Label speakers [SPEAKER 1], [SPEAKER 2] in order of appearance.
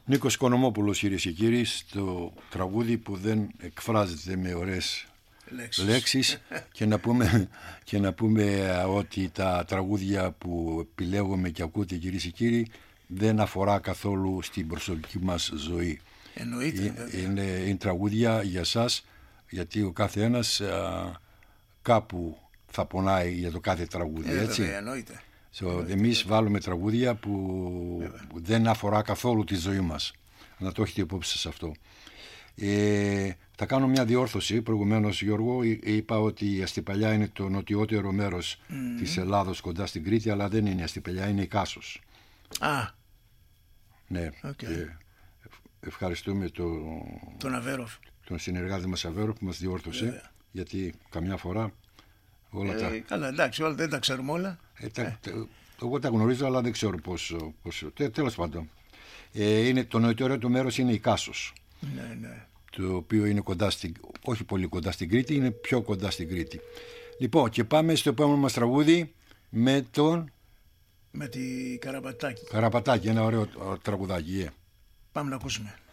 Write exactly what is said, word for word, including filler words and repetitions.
[SPEAKER 1] Νίκος Οικονομόπουλος, κυρίες και κύριοι, στο τραγούδι που δεν εκφράζεται με ωραίες λέξεις, λέξεις και, να πούμε, και να πούμε ότι τα τραγούδια που επιλέγουμε και ακούτε, κυρίες και κύριοι, δεν αφορά καθόλου στην προσωπική μας ζωή.
[SPEAKER 2] Εννοείται.
[SPEAKER 1] Είναι, είναι, είναι τραγούδια για σας, γιατί ο κάθε ένας α, κάπου θα πονάει για το κάθε τραγούδι,
[SPEAKER 2] ε,
[SPEAKER 1] έτσι.
[SPEAKER 2] Βέβαια, εννοείται.
[SPEAKER 1] So, εμείς βάλουμε τραγούδια που, που δεν αφορά καθόλου τη ζωή μας. Να το έχετε υπόψη σας αυτό. Ε, θα κάνω μια διόρθωση. Προηγουμένως, Γιώργο, είπα ότι η Αστυπαλιά είναι το νοτιότερο μέρος mm. της Ελλάδος κοντά στην Κρήτη, αλλά δεν είναι η Αστυπαλιά, είναι η Κάσος.
[SPEAKER 2] Α,
[SPEAKER 1] ναι.
[SPEAKER 2] Okay.
[SPEAKER 1] Ε, ευχαριστούμε το,
[SPEAKER 2] τον Αβέροφ,
[SPEAKER 1] τον συνεργάτη μας Αβέροφ που μας διόρθωσε. Βέβαια. Γιατί καμιά φορά όλα
[SPEAKER 2] ε,
[SPEAKER 1] τα...
[SPEAKER 2] Καλά, εντάξει, όλα δεν τα ξέρουμε όλα.
[SPEAKER 1] Ε, τα, ε. Τα, εγώ τα γνωρίζω, αλλά δεν ξέρω πώς... πώς τέ, τέλος πάντων. Ε, είναι, το νοτιότερο του μέρος είναι η Κάσος.
[SPEAKER 2] Ναι, ναι.
[SPEAKER 1] Το οποίο είναι κοντά στην, όχι πολύ κοντά στην Κρήτη, είναι πιο κοντά στην Κρήτη. Λοιπόν, και πάμε στο επόμενο μας τραγούδι με τον...
[SPEAKER 2] Με τη Καραπατάκη.
[SPEAKER 1] Καραπατάκη, ένα ωραίο τραγουδάκι. Yeah.
[SPEAKER 2] Πάμε να ακούσουμε.